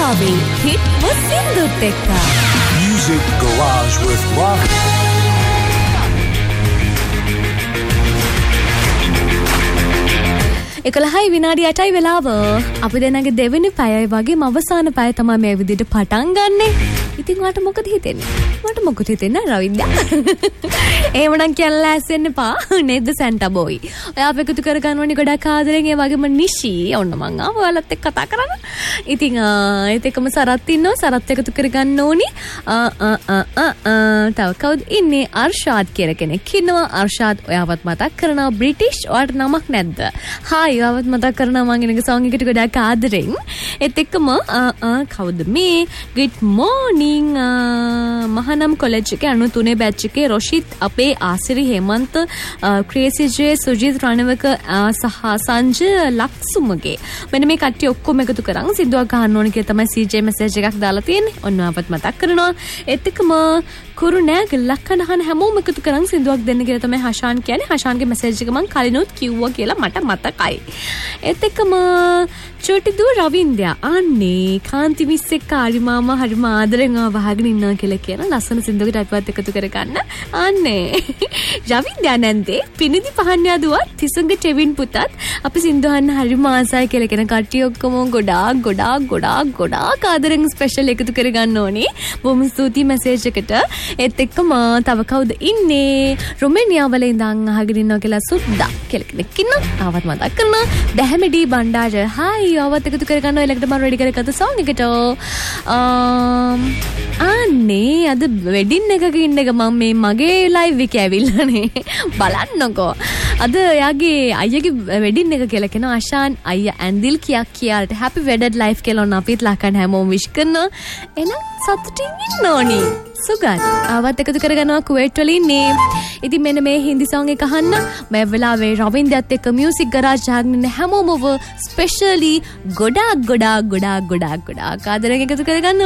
වෙලාවේ හිට් මුසින්දුත් එක්ක Music Garage with Rock. එකලහයි විනාඩි 8යි වෙලාව. අපි දෙන්නගේ දෙවෙනි පැයයි වගේම අවසාන පැය තමයි මේ විදිහට පටන් ගන්නෙ. ඉතින් ඔයාට මොකද හිතෙන්නේ? මට මොකද හිතෙන්නේ රවින්දා? එහෙමනම් කියලා ලෑස්වෙන්න එපා. නේද සැන්ටා බෝයි. ඔයා අප එකතු කර ගන්න ඕනේ ගොඩක් ආදරෙන්. ඒ වගේම නිෂි ඔන්න මං ආව ඔයාලත් එක්ක කතා කරන්න. ඉතින් ඒත් එකම සරත් ඉන්නවා. සරත් එකතු කර ගන්න ඕනි. තව කවුද ඉන්නේ? අර්ෂාද් කියලා කෙනෙක් ඉන්නවා. අර්ෂාද් ඔයාවත් මතක් කරනවා බ්‍රිටිෂ්. ඔයාට නමක් නැද්ද? හායි ඔයාවත් මතක් කරනවා මං එනක සෝං එකට ගොඩක් ආදරෙන්. ඒත් එක්කම කවුද මේ? good morning මහනම් කොලෙජ් එකේ 93 බැච් එකේ රොෂිත් අපේ ආසිරි හේමන්ත ක්‍රේසි ජේ සුජිත් රණවක සහ සංජය ලක්සුමගේ මෙන්න මේ කට්ටිය ඔක්කොම එකතු කරන් සින්දුවක් ගන්න ඕනේ කියලා තමයි CJ මැසේජ් එකක් දාලා තියෙන්නේ. ඔන්න අපත් මතක් කරනවා. ඒත් එක්කම කුරුණෑග ලක්කනහන හැමෝම එකතු කරන් සින්දුවක් දෙන්න කියලා තමයි හෂාන් කියන්නේ. හෂාන්ගේ මැසේජ් එක මම කලිනුත් කිව්වා කියලා මට මතකයි. ඒත් එක්කම චෝටි දූ රවින්ද්‍යා අනේ කාන්ති මිස් එක්ක ආරි මාමා හරිම ආදරෙන් වහගෙන ඉන්නවා කියලා කියන ලස්සන සින්දුවකට අපවත් එකතු කරගන්න. අනේ රවින්ද්‍යා නැන්දේ පිනිදි පහන්යා දුවත් තිසුංග ටෙවින් පුතත් අපි සින්දු අහන්න හරිම ආසයි කියලා කියන කට්ටිය ඔක්කොම ගොඩාක් ආදරෙන් ස්පෙෂල් එකතු කරගන්න ඕනේ. බොහොම ස්තුතියි මැසේජ් එකට. ඒත් එක්කම තව කවුද ඉන්නේ? රොමේනියා වල ඉඳන් අහගෙන ඉන්නවා කියලා සුද්දා කියලා කෙනෙක් ඉන්නවා. ආවත් මතක් කරනවා. දැහැමිඩි බණ්ඩාර හායි ආවත් එකතු කරගන්නවා. ඊළඟට මම රෙඩි කරගත්ත සෝං එකට අනේ අද වෙඩින් එකක ඉන්න එක මම මේ මගේ ලයිව් එකේ ඇවිල්ලානේ බලන්නකෝ. අද එයාගේ අයියාගේ වෙඩින් එක කියලා කියනවා. අෂාන් අයියා ඇන්දිල් කියාට හැපි වෙඩඩ් ලයිෆ් කියලා ඔන්න අපිත් ලකන් හැමෝම විශ් කරනවා. එහෙනම් සතුටින් ඉන්න ඕනි. සුගත් ආවත් එකතු කරගන්නවා කුවේට් වල ඉන්නේ. ඉතින් මෙන්න මේ හින්දි සෝං එක අහන්න මේ වෙලාවේ රවින්ද්‍රත් එක්ක මියුසික් ගරාජ් ගහගෙන හැමෝම ස්පෙෂලි ගොඩාක් ආදරෙන් එකතු කරගන්න